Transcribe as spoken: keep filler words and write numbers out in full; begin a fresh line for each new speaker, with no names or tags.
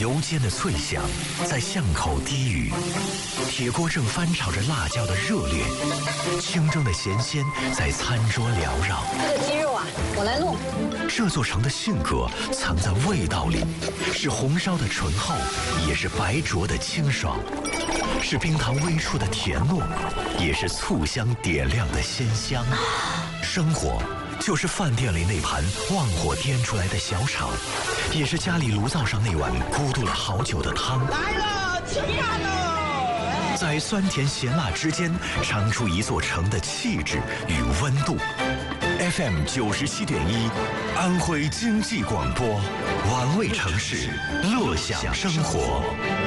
油煎的脆香在巷口低语，铁锅正翻炒着辣椒的热烈，清蒸的咸鲜在餐桌缭绕。
这个鸡肉啊，我来弄。
这座城的性格藏在味道里，是红烧的醇厚，也是白灼的清爽，是冰糖微出的甜糯，也是醋香点亮的鲜香。生活就是饭店里那盘旺火颠出来的小炒，也是家里炉灶上那碗咕嘟了好久的汤。
来了，起来了！
在酸甜咸辣之间，尝出一座城的气质与温度。F M 九十七点一，安徽经济广播，玩味城市，乐享生活。